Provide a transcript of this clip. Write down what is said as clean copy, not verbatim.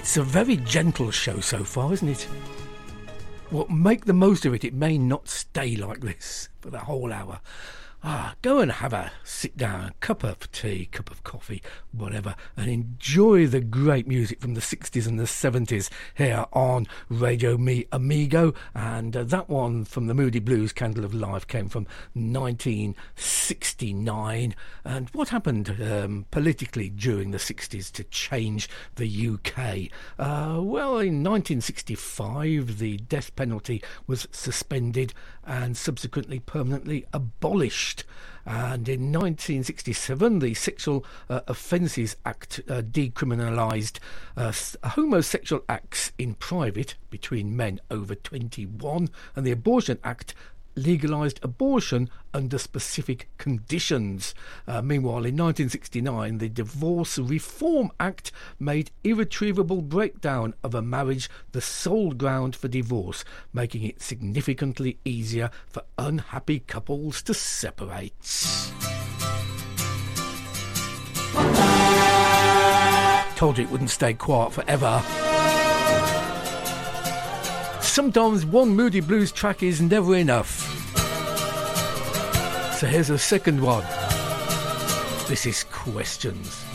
It's a very gentle show so far, isn't it? Well, make the most of it. It may not stay like this for the whole hour. Go and have a sit down, cup of tea, cup of coffee, whatever, and enjoy the great music from the 60s and the 70s here on Radio Me Amigo. And that one from the Moody Blues, Candle of Life, came from 1969. And what happened politically during the 60s to change the UK? Well, in 1965, the death penalty was suspended and subsequently permanently abolished. And in 1967, the Sexual Offences Act decriminalised homosexual acts in private between men over 21, and the Abortion Act legalised abortion under specific conditions. Meanwhile, in 1969, the Divorce Reform Act made irretrievable breakdown of a marriage the sole ground for divorce, making it significantly easier for unhappy couples to separate. Told you it wouldn't stay quiet forever. Sometimes one Moody Blues track is never enough. So here's a second one. This is Questions.